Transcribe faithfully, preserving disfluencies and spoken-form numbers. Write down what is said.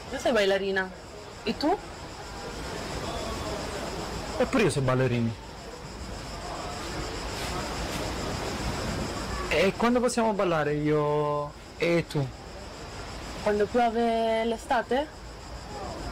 Io sei ballerina. E tu? Eppure io sono ballerini. E quando possiamo ballare io e tu? Quando piove l'estate?